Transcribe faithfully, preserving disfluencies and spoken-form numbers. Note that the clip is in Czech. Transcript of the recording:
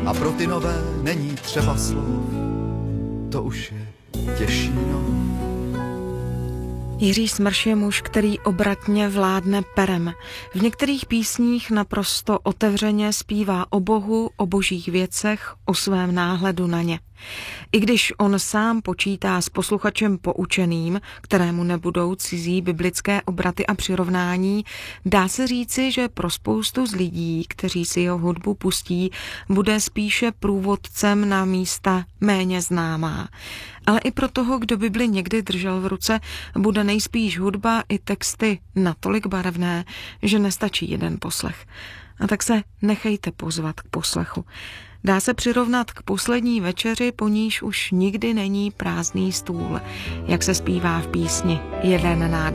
a pro ty nové není třeba slov. To už je Těšíno. Jiří Smrš je muž, který obratně vládne perem. V některých písních naprosto otevřeně zpívá o Bohu, o božích věcech, o svém náhledu na ně. I když on sám počítá s posluchačem poučeným, kterému nebudou cizí biblické obraty a přirovnání, dá se říci, že pro spoustu z lidí, kteří si jeho hudbu pustí, bude spíše průvodcem na místa méně známá. Ale i pro toho, kdo Bibli někdy držel v ruce, bude nejspíš hudba i texty natolik barevné, že nestačí jeden poslech. A tak se nechejte pozvat k poslechu. Dá se přirovnat k poslední večeři, po níž už nikdy není prázdný stůl, jak se zpívá v písni Jeden nádherný